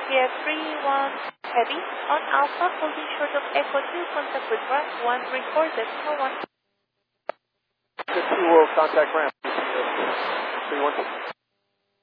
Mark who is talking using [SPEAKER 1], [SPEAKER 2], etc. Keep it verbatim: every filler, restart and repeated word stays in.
[SPEAKER 1] India three one Heavy on Alpha, holding short of Echo two, contact with ramp one, recorded, no one.
[SPEAKER 2] Good two will contact ramp. three one.